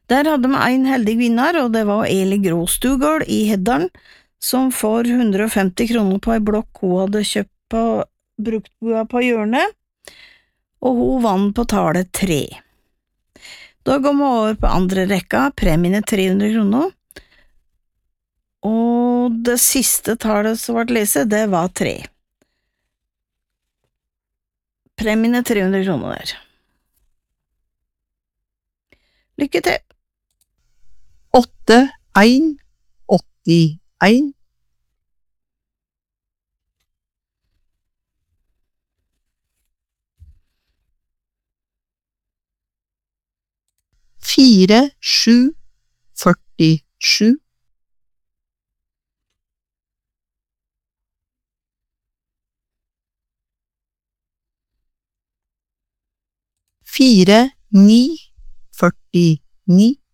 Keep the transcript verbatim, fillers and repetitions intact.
Der hadde vi en heldig vinner, og det var Eli Gråstugård i Heddalen, som får hundre og femti kroner på ei blokk hun hadde kjøpt på bruktbua på hjørnet, og hun vant på tallet tre. Da går vi over på andre rekka, premien er tre hundre kroner, og det siste tallet som ble leset, det var tre. Premien er tre hundre kroner der. Lykke til! åtte, en, åttien, fire, sju, førtisju, fire, ni, førtini,